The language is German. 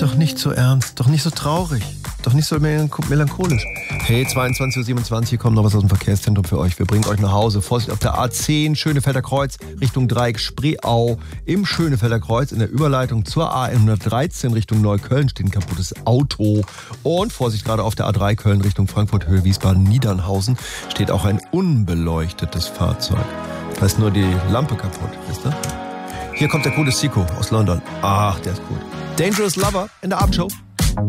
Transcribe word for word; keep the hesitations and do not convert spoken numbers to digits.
doch nicht so ernst, doch nicht so traurig, doch nicht so melancholisch. Hey, zweiundzwanzig Uhr siebenundzwanzig, hier kommt noch was aus dem Verkehrszentrum für euch. Wir bringen euch nach Hause. Vorsicht auf der A zehn, Schönefelder Kreuz, Richtung Dreieck, Spreeau. Im Schönefelder Kreuz in der Überleitung zur A hundertdreizehn Richtung Neukölln steht ein kaputtes Auto. Und Vorsicht, gerade auf der A drei Köln Richtung Frankfurt, Höhe Wiesbaden, Niedernhausen steht auch ein unbeleuchtetes Fahrzeug. Da ist nur die Lampe kaputt, wisst ihr? Hier kommt der coole Siko aus London. Ach, der ist gut. Dangerous Lover in der Abendshow.